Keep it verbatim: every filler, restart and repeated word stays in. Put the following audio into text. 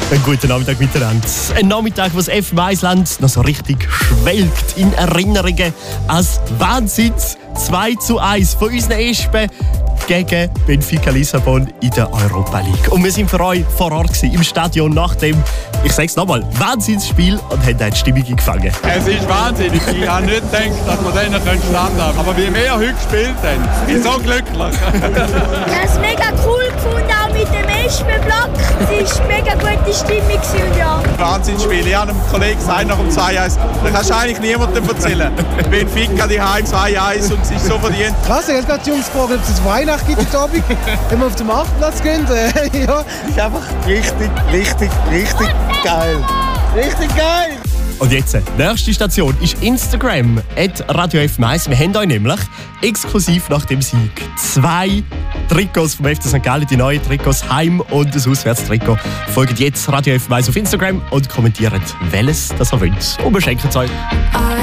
Einen guten Nachmittag miteinander. Ein Nachmittag, wo das F Meisland noch so richtig schwelgt in Erinnerungen als Wahnsinns zwei zu eins von unseren Espen gegen Benfica Lissabon in der Europa League. Und wir sind für euch vor Ort gewesen, im Stadion nach dem, ich sag's nochmal, Wahnsinnsspiel und haben die Stimmung gefangen. Es ist wahnsinnig. Ich habe nicht gedacht, dass wir denen standhalten können. Aber wie wir heute gespielt haben, ich bin so glücklich. Ich habe es mega cool gefunden, auch mit dem Espenblock. Es war eine mega gute Stimmung. Ja. Wahnsinnsspiel. Ich habe einem Kollegen gesagt, nach dem zwei eins, das kannst du eigentlich niemandem erzählen. Benfica die Heim zwei eins und es ist so verdient. Krass, ich habe gerade die Jungs gefragt, ob es Weihnachten gibt heute Abend, wenn wir auf den Marktplatz gehen. Äh, ja. Das ist einfach richtig, richtig, richtig geil. Richtig geil! Und jetzt, nächste Station ist Instagram, at Radio F Mais. Wir haben euch nämlich exklusiv nach dem Sieg zwei Trikots vom F C Sankt Gallen, die neuen Trikots Heim- und das Auswärtstrikot. Folgt jetzt Radio F Mais auf Instagram und kommentiert, welches das ihr wollt. Und wir schenken es euch.